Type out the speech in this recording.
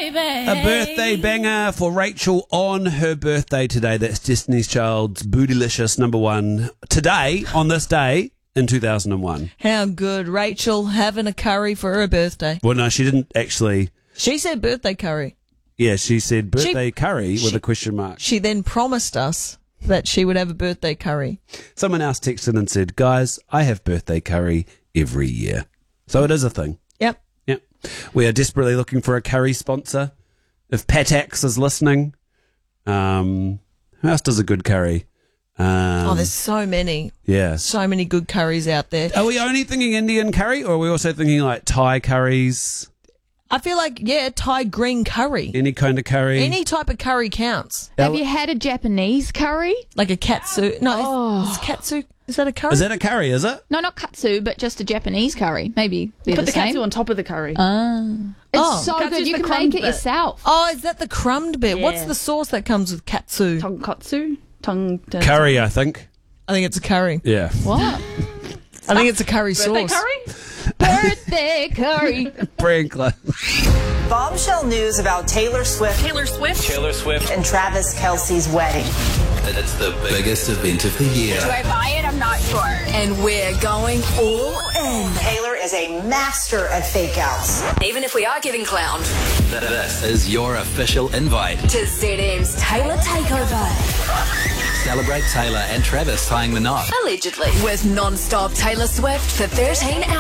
baby. A birthday banger for Rachel on her birthday today. That's Destiny's Child's Bootylicious #1 today, on this day in 2001. How good. Rachel having a curry for her birthday. Well, no, she didn't actually. She said birthday curry. Yeah, she said birthday curry with a question mark. She then promised us that she would have a birthday curry. Someone else texted and said, guys, I have birthday curry every year. So it is a thing. Yep. Yep. We are desperately looking for a curry sponsor. If Patax is listening, who else does a good curry? There's so many. Yeah. So many good curries out there. Are we only thinking Indian curry, or are we also thinking like Thai curries? I feel like, Thai green curry. Any kind of curry? Any type of curry counts. Have you had a Japanese curry? Like a katsu. No, is katsu, is that a curry? Is that a curry, is it? No, not katsu, but just a Japanese curry. Maybe they're Put the the same. katsu on top of the curry. It's so Katsu's good. You the can crumbed make it bit. yourself. Oh, is that the crumbed bit? Yeah. What's the sauce that comes with katsu? Tonkatsu? Curry, I think. I think it's a curry. Yeah. What? I think it's a curry Birthday sauce. curry? Birthday curry. Sprinkler. Bombshell news about Taylor Swift Taylor Swift. and Travis Kelce's wedding. It's the biggest event of the year. Do I buy it? I'm not sure. And we're going all in. Taylor is a master at fake outs. Even if we are getting clowned. This is your official invite. To ZM's Taylor Takeover. Celebrate Taylor and Travis tying the knot. Allegedly. With non-stop Taylor Swift for 13 hours.